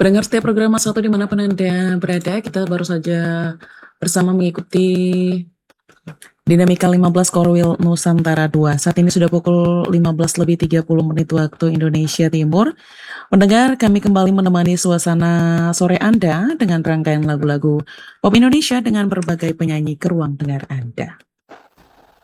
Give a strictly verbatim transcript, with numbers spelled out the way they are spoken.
Pendengar setiap program Mas Satu dimanapun Anda berada, kita baru saja bersama mengikuti Dinamika lima belas Korwil Nusantara dua. Saat ini sudah pukul lima belas lebih tiga puluh menit waktu Indonesia Timur. Pendengar, kami kembali menemani suasana sore Anda dengan rangkaian lagu-lagu pop Indonesia dengan berbagai penyanyi ke ruang dengar Anda.